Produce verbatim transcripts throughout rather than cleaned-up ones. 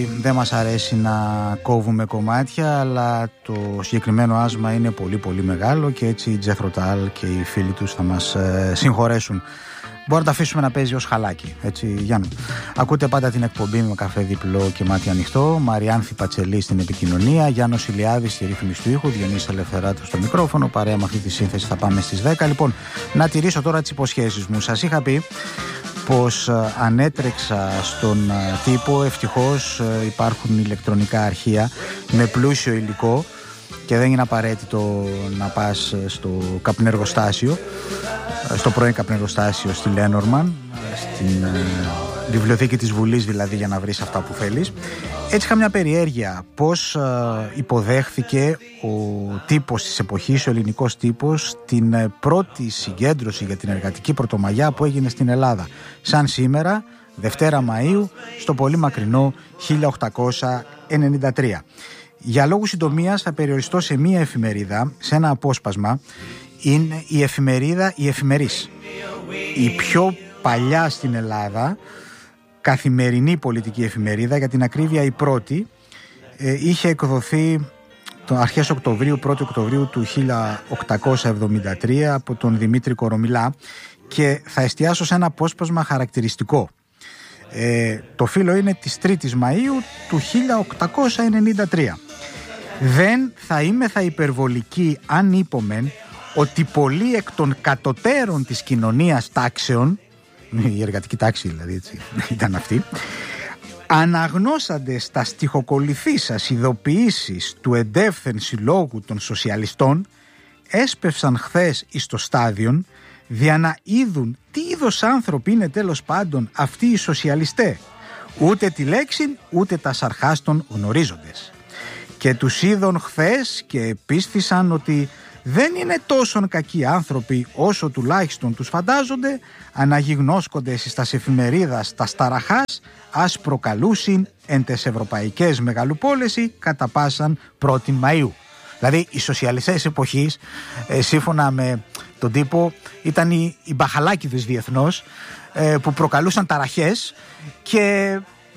Δεν μας αρέσει να κόβουμε κομμάτια, αλλά το συγκεκριμένο άσμα είναι πολύ πολύ μεγάλο και έτσι η Jethro Tull και οι φίλοι τους θα μας ε, συγχωρέσουν. Μπορεί να τα αφήσουμε να παίζει ως χαλάκι, έτσι Γιάννη. Ακούτε πάντα την εκπομπή με καφέ διπλό και μάτι ανοιχτό. Μαριάνθη Πατσελή στην επικοινωνία, Γιάννος Ηλιάδης στη ρύθμιση του ήχου, Διονύσης Ελευθεράτου στο μικρόφωνο. Παρέα με αυτή τη σύνθεση θα πάμε στις δέκα. Λοιπόν, να τηρήσω τώρα τις υποσχέσεις μου. Σας είχα πει πως ανέτρεξα στον τύπο. Ευτυχώς υπάρχουν ηλεκτρονικά αρχεία με πλούσιο υλικό και δεν είναι απαραίτητο να πας στο καπνεργοστάσιο, στο πρώην καπνεργοστάσιο στη Λένορμαν, στην βιβλιοθήκη της Βουλής δηλαδή, για να βρεις αυτά που θέλεις. Έτσι είχα μια περιέργεια πώς υποδέχθηκε ο τύπος της εποχής, ο ελληνικός τύπος, την πρώτη συγκέντρωση για την εργατική πρωτομαγιά που έγινε στην Ελλάδα. Σαν σήμερα, Δευτέρα Μαΐου, στο πολύ μακρινό χίλια οκτακόσια ενενήντα τρία. Για λόγους συντομίας θα περιοριστώ σε μία εφημερίδα, σε ένα απόσπασμα. Είναι η εφημερίδα η Εφημερής. Η πιο παλιά στην Ελλάδα καθημερινή πολιτική εφημερίδα, για την ακρίβεια η πρώτη. ε, είχε εκδοθεί το αρχές Οκτωβρίου, πρώτη Οκτωβρίου του χίλια οκτακόσια εβδομήντα τρία από τον Δημήτρη Κορομιλά, και θα εστιάσω σε ένα απόσπασμα χαρακτηριστικό. Ε, το φύλλο είναι της τρίτης Μαΐου του χίλια οκτακόσια ενενήντα τρία. «Δεν θα είμαι θα υπερβολική αν είπομεν ότι πολλοί εκ των κατωτέρων της κοινωνίας τάξεων», η εργατική τάξη δηλαδή, έτσι ήταν αυτή, «αναγνώσαντες τα στιχοκολυθήσας ειδοποιήσεις του εντεύθεν συλλόγου των σοσιαλιστών, έσπευσαν χθες εις το στάδιον, δια να είδουν τι είδος άνθρωποι είναι τέλος πάντων αυτοί οι σοσιαλιστέ, ούτε τη λέξη ούτε τα σαρχάστων γνωρίζοντες. Και τους είδων χθες και επίστησαν ότι δεν είναι τόσον κακοί άνθρωποι όσο τουλάχιστον τους φαντάζονται, αναγιγνώσκονται εις τας εφημερίδας τα σταραχάς, ας προκαλούσιν εν τες ευρωπαϊκές μεγαλοπόλεσει κατά πάσαν πρώτη Μαΐου». Δηλαδή οι σοσιαλιστές εποχής, ε, σύμφωνα με τον τύπο, ήταν οι, οι μπαχαλάκηδες διεθνώς, ε, που προκαλούσαν ταραχές, και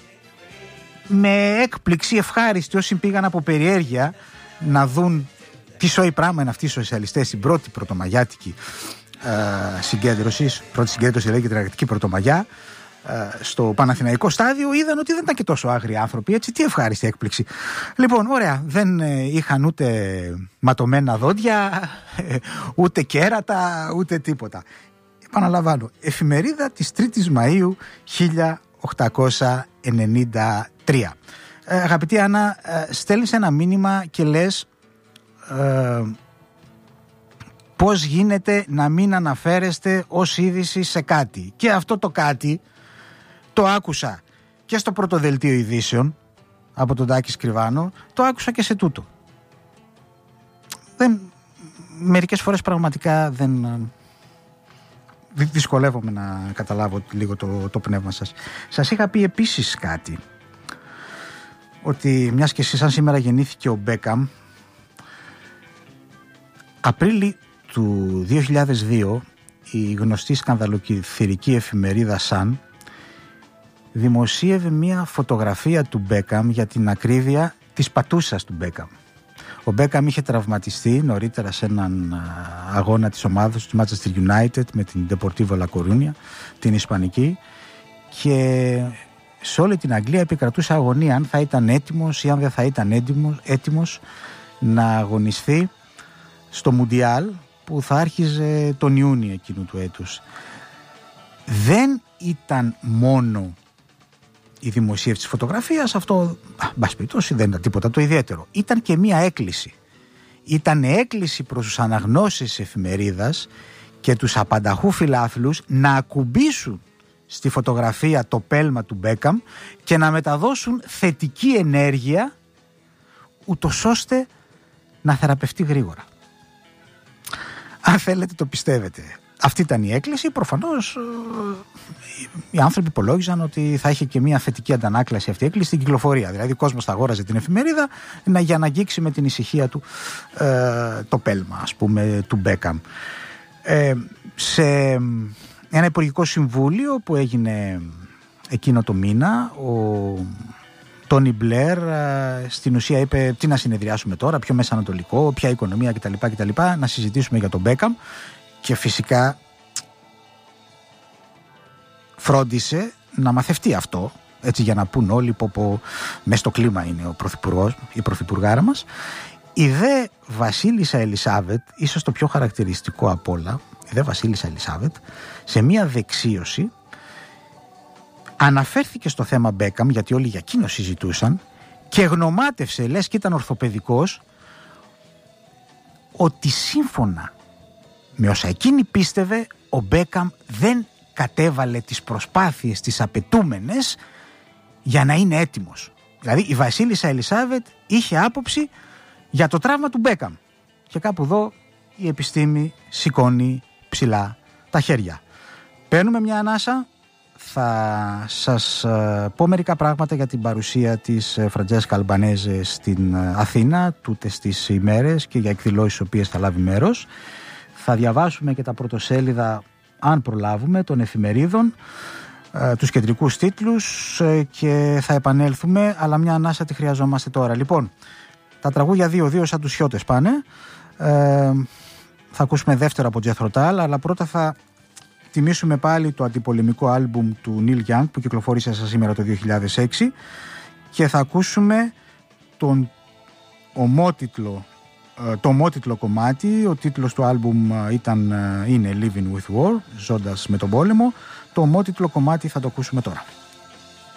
με έκπληξη ευχάριστη όσοι πήγαν από περιέργεια να δουν τι σόι πράγμα είναι αυτοί οι σοσιαλιστές στην πρώτη πρωτομαγιάτικη ε, συγκέντρωση, πρώτη συγκέντρωση δηλαδή, και την εργατική πρωτομαγιά, ε, στο Παναθηναϊκό στάδιο, είδαν ότι δεν ήταν και τόσο άγριοι άνθρωποι, έτσι, τι ευχάριστη έκπληξη. Λοιπόν, ωραία, δεν ε, είχαν ούτε ματωμένα δόντια, ε, ούτε κέρατα, ούτε τίποτα. Επαναλαμβάνω, εφημερίδα της τρίτης Μαΐου χίλια οκτακόσια ενενήντα τρία. Ε, αγαπητή Άννα, ε, στέλνεις ένα μήνυμα και λες ε, πώς γίνεται να μην αναφέρεστε ως είδηση σε κάτι. Και αυτό το κάτι το άκουσα και στο πρώτο δελτίο ειδήσεων από τον Τάκη Σκριβάνο, το άκουσα και σε τούτο. Δεν, μερικές φορές πραγματικά δεν... δυσκολεύομαι να καταλάβω λίγο το, το πνεύμα σας. Σας είχα πει επίσης κάτι, ότι μιας και εσείς σαν σήμερα γεννήθηκε ο Μπέκαμ, Απρίλη του δύο χιλιάδες δύο η γνωστή σκανδαλοκυθυρική εφημερίδα Sun δημοσίευε μια φωτογραφία του Μπέκαμ, για την ακρίβεια της πατούσας του Μπέκαμ. Ο Μπέκαμ είχε τραυματιστεί νωρίτερα σε έναν αγώνα της ομάδας του Manchester United με την Deportivo La Coruña, την Ισπανική, και σε όλη την Αγγλία επικρατούσε αγωνία αν θα ήταν έτοιμος ή αν δεν θα ήταν έτοιμος, έτοιμος να αγωνιστεί στο Μουντιάλ που θα άρχιζε τον Ιούνιο εκείνου του έτους. Δεν ήταν μόνο η δημοσίευση της φωτογραφίας, αυτό μπας περιπτώσει δεν ήταν τίποτα το ιδιαίτερο. Ήταν και μία έκκληση. Ήταν έκκληση προς τους αναγνώσεις της εφημερίδας και τους απανταχού φιλάθλους να ακουμπήσουν στη φωτογραφία το πέλμα του Μπέκαμ και να μεταδώσουν θετική ενέργεια, ούτως ώστε να θεραπευτεί γρήγορα. Αν θέλετε το πιστεύετε. Αυτή ήταν η έκκληση. Προφανώς οι άνθρωποι υπολόγιζαν ότι θα είχε και μια θετική αντανάκλαση αυτή η έκκληση στην κυκλοφορία. Δηλαδή ο κόσμος θα αγόραζε την εφημερίδα για να αγγίξει με την ησυχία του ε, το πέλμα, ας πούμε, του Μπέκαμ. Ε, σε ένα υπουργικό συμβούλιο που έγινε εκείνο το μήνα, ο Τόνι Μπλερ στην ουσία είπε τι να συνεδριάσουμε τώρα, πιο μεσανατολικό, ποια οικονομία κτλ, κτλ, να συζητήσουμε για τον Μπέκαμ, και φυσικά φρόντισε να μαθευτεί αυτό, έτσι, για να πούν όλοι πω, πω μες στο κλίμα είναι ο πρωθυπουργός, η πρωθυπουργάρα μας. Η δε βασίλισσα Ελισάβετ, ίσως το πιο χαρακτηριστικό απ' όλα, η δε βασίλισσα Ελισάβετ, σε μία δεξίωση αναφέρθηκε στο θέμα Μπέκαμ, γιατί όλοι για εκείνο συζητούσαν, και γνωμάτευσε, λες και ήταν ορθοπαιδικός, ότι σύμφωνα με όσα εκείνη πίστευε, ο Μπέκαμ δεν κατέβαλε τις προσπάθειες τις απαιτούμενες για να είναι έτοιμος. Δηλαδή η βασίλισσα Ελισάβετ είχε άποψη για το τραύμα του Μπέκαμ, και κάπου εδώ η επιστήμη σηκώνει ψηλά τα χέρια. Παίρνουμε μια ανάσα, θα σας πω μερικά πράγματα για την παρουσία της Φραντζέσκα Αλμπανέζε στην Αθήνα τούτες τις ημέρες και για εκδηλώσεις στις οποίες θα λάβει μέρος. Θα διαβάσουμε και τα πρωτοσέλιδα, αν προλάβουμε, των εφημερίδων, τους κεντρικούς τίτλους, και θα επανέλθουμε, αλλά μια ανάσα τη χρειαζόμαστε τώρα. Λοιπόν, τα τραγούδια δύο-δύο σαν τους Χιώτες πάνε. Ε, θα ακούσουμε δεύτερο από Jethro Tull, αλλά πρώτα θα τιμήσουμε πάλι το αντιπολεμικό άλμπουμ του Neil Young που κυκλοφόρησε σας σήμερα το δύο χιλιάδες έξι, και θα ακούσουμε τον ομότιτλο, το ομότιτλο κομμάτι. Ο τίτλος του άλμπουμ ήταν, είναι Living with War, ζώντας με τον πόλεμο. Το ομότιτλο κομμάτι θα το ακούσουμε τώρα.